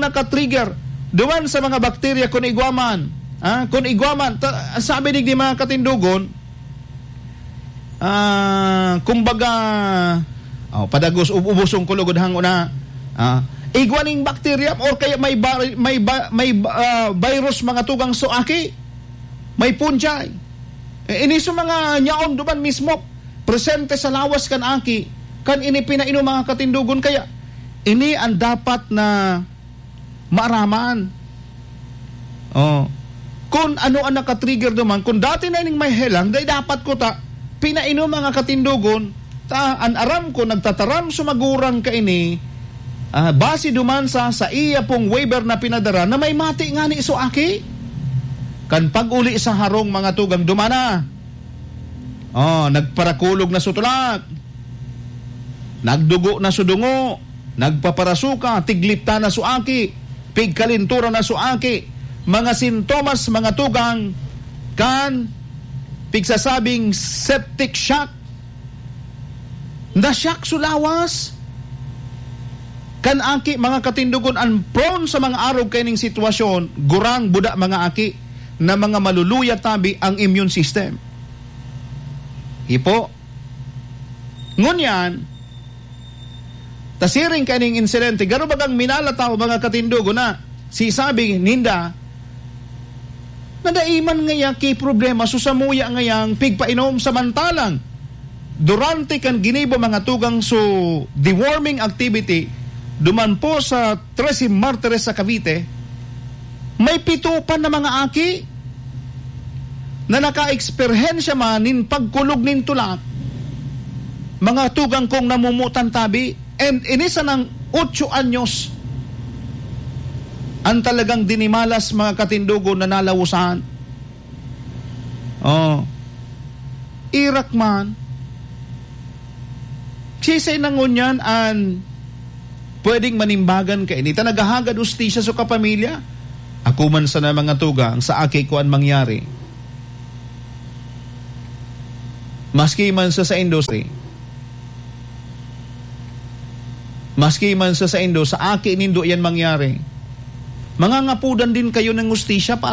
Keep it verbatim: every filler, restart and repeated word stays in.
nakatrigger duman sa mga bakterya kung igwaman. Ah, kung igwaman, ta, sabi ni mga katindugon, ah, kumbaga, oh, padagos ubusong kulugod hango na, ah, igwaning bakterya or kaya may ba, may ba, may uh, virus mga tugang suaki, may punjay. E, ini so mga nyaon duman mismo presente sa lawas kan aki, kan ini pinaino mga katindugon, kaya ini ang dapat na maaraman. Oh. Kung ano ang nakatrigger duman, kung dati na ining may helang, day dapat ko ta pinaino mga katindugon, ta an aram ko nagtataram sumagurang ka ini. Uh, base duman sa sa iya pong waiver na pinadara na may mati nga ni Suaki. Kan pag-uli sa harong mga tugang dumana. Oh, nagparakulog na sutulak. Nagdugo na sudungo. Nagpaparasuka, tiglipta na Suaki. Pigkalintura na Suaki. Mga sintomas mga tugang kan pigsasabing septic shock. Na-shock sulawas. Kan aki mga katindugon ang prone sa mga arog kaining sitwasyon, gurang buda mga aki na mga maluluya tabi ang immune system. Hipo. Ngunyan, tasiring kaining insidente, garo bagang minalataw mga katindugon na si sabi ninda, nadaiman ngaya ki problema susamuya ngayang pigpainom samantalang durante kan ginibo mga tugang so deworming activity duman po sa Trece Martires sa Cavite, may pitupan na mga aki na naka-eksperyensya man nin pagkulog nin tulak, mga tugang kong namumutan tabi, and inisa ng otso anyos ang talagang dinimalas mga katindugo na nalawusan. Oh. Irak man, sisay nangunyan an pwedeng manimbagan ka ini. Tanagahagad ustisya sa kapamilya. Ako man sa na mga tugang, sa aki ko ang mangyari. Maski man sa sa industry. Maski man sa sa indo, sa aki nindo yan mangyari. Mga ngapudan din kayo ng ustisya para